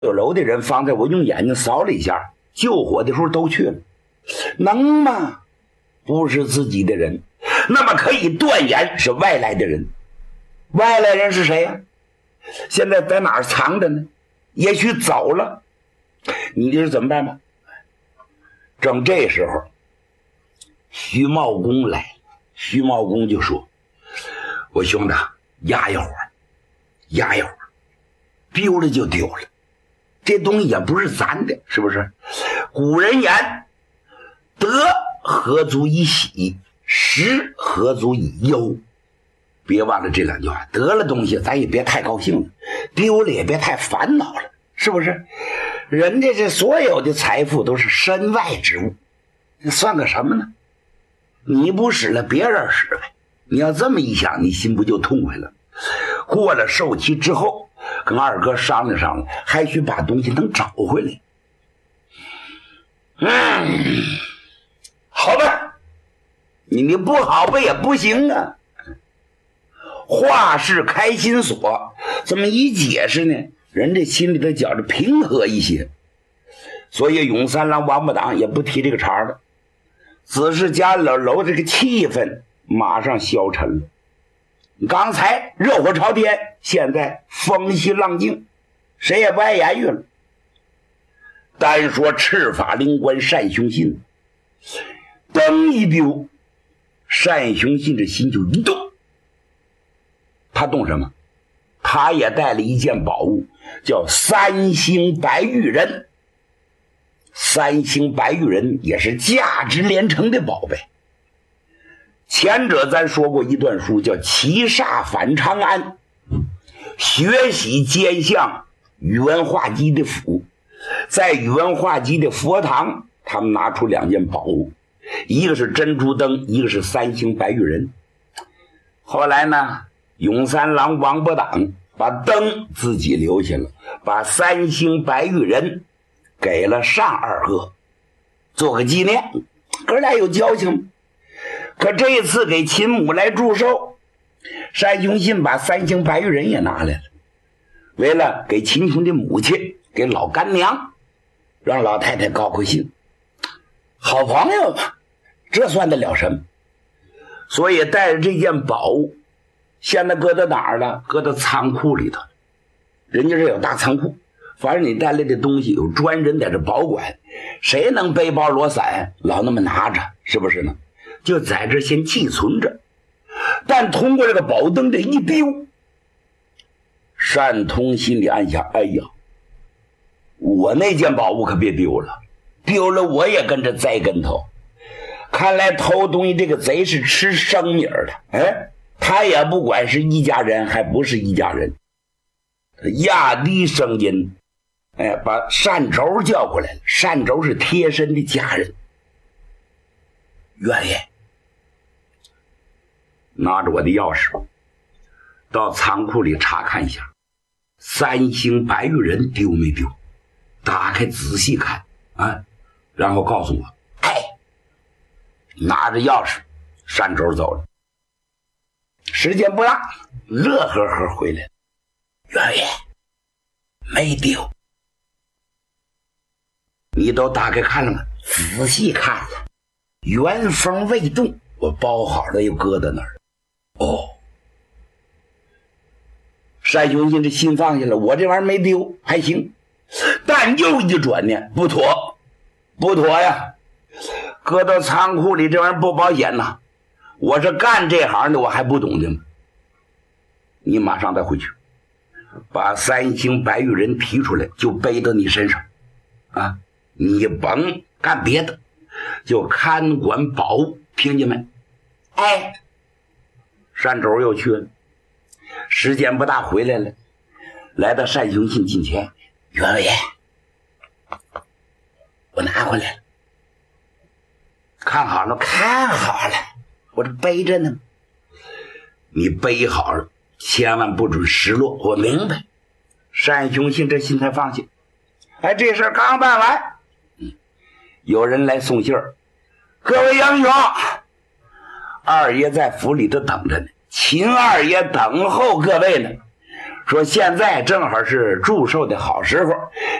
有楼的人方才我用眼睛扫了一下，救火的时候都去了，能吗？不是自己的人，那么可以断言是外来的人。外来人是谁呀？现在在哪儿藏着呢？也许走了。你这是怎么办吧？正这时候，徐茂公来了。徐茂公就说：“我兄弟，压一会儿，丢了就丢了，这东西也不是咱的，是不是？古人言，得何足以喜，失何足以忧。别忘了这两句话，得了东西咱也别太高兴了，丢了也别太烦恼了，是不是？人家这所有的财富都是身外之物，算个什么呢？你不使了，别人使了。你要这么一想，你心不就痛快了？过了寿期之后，跟二哥商量商量，还需把东西能找回来。好吧，你不好吧也不行啊。话是开心锁，这么一解释呢，人这心里头觉着平和一些。所以永三郎王八党也不提这个茬了，只是家楼这个气氛马上消沉了。刚才热火朝天，现在风息浪静，谁也不爱言语了。单说赤法灵官单雄信，灯一丢，单雄信这心就一动。他动什么？他也带了一件宝物，叫三星白玉人。三星白玉人也是价值连城的宝贝。前者咱说过一段书，叫七煞反长安，学习奸相宇文化及的府。在宇文化及的佛堂，他们拿出两件宝物，一个是珍珠灯，一个是三星白玉人。后来呢，永三郎王八党把灯自己留下了，把三星白玉人给了单二哥做个纪念，哥俩有交情。可这一次给秦母来祝寿，单雄信把三星白玉人也拿来了，为了给秦琼的母亲，给老干娘，让老太太高高兴。好朋友嘛，这算得了什么？所以带着这件宝物，现在搁到哪儿了？搁到仓库里头。人家这有大仓库，反正你带来的东西有专人在这保管，谁能背包裸伞老那么拿着，是不是呢？就在这先寄存着。但通过这个宝灯的一丢，单通心里暗想：哎呀，我那件宝物可别丢了，丢了我也跟着栽跟头。看来偷东西这个贼是吃生米的，他也不管是一家人还不是一家人。压低声音，把单轴叫过来了。单轴是贴身的家人。员爷，拿着我的钥匙到仓库里查看一下，三星白玉人丢没丢？打开仔细看啊，然后告诉我。拿着钥匙，单轴走了。时间不大，乐呵呵回来了。员爷，没丢。你都打开看了吗？仔细看了，原封未动，我包好了又搁在那儿。单雄信这心放下了，我这玩意儿没丢，还行。但又一转念，不妥呀！搁到仓库里这玩意儿不保险呐！我是干这行的，我还不懂的吗？你马上再回去，把三星白玉人提出来，就背到你身上啊！你甭干别的，就看管宝物，听见没？单轴又去了，时间不大回来了，来到单雄信近前，员爷，我拿回来了。看好了，我这背着呢。你背好了，千万不准失落，我明白。单雄信这心才放下。这事刚办完，有人来送信儿，各位英雄，二爷在府里头等着呢，秦二爷等候各位呢， 说现在正好是祝寿的好时候，